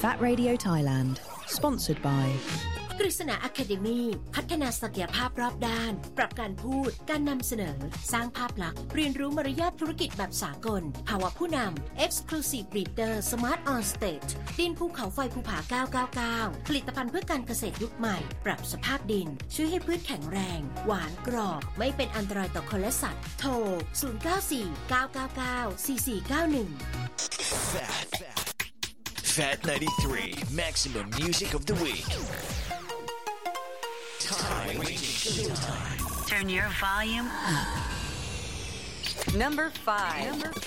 Fat Radio Thailand Sponsored by กฤษณา Academy พัฒนาศักยภาพรอบด้านปรับการพูดการนำเสนอสร้างภาพลักษณ์เรียนรู้มารยาทธุรกิจแบบสากลภาวะผู้นำ Exclusive Leader Smart on Stage ดินภูเขาไฟภูผา999ผลิตภัณฑ์เพื่อการเกษตรยุคใหม่ปรับสภาพดินช่วยให้พืชแข็งแรงหวานกรอบไม่เป็นอันตรายต่อคนและสัตว์โทร0949994491 Fat 93 Maximum Music of the Week. Time. Turn your volume up. Number 5.